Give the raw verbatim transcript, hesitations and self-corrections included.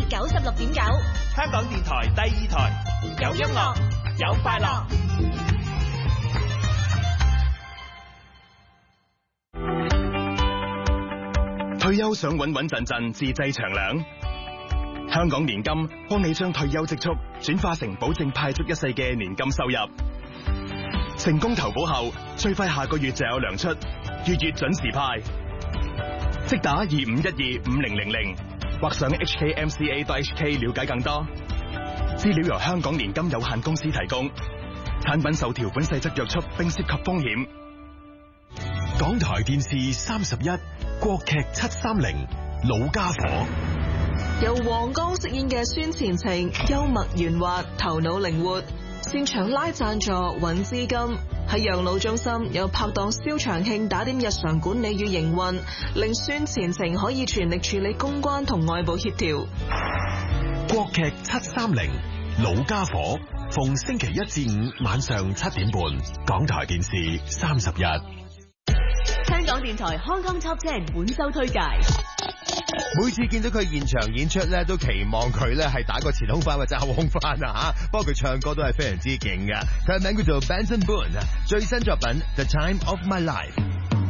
九十六點九， 香港電台第二台，有音樂，有快樂。 退休想穩穩陣陣自製長糧，香港年金幫你將退休積蓄轉化成保證派足一世嘅年金收入。成功投保後，最快下個月就有糧出，月月準時派。即打二五一二五零零零，或上 H K M C A dot H K 了解更多。資料由香港年金有限公司提供，產品受條款細則約束並涉及風險。 港台電視三十一，國劇七三零，老家伙。 由黃剛飾演嘅孫前程，幽默圓滑，頭腦靈活，擅長拉贊助揾資金。喺養老中心有拍檔蕭長慶打點日常管理與營運，令孫前程可以全力處理公關同外部協調。 國劇七三零，老家伙，逢星期一至五晚上七點半，港台電視三十一。 香港電台 Hong Kong Top Ten 本周推介。 每次見到佢現場演出咧，都期望佢咧係打個前空翻或者後空翻啊吓。不過佢唱歌都係非常之勁嘅。佢嘅名叫做 Benson Boone，最新作品《The Time of My Life》。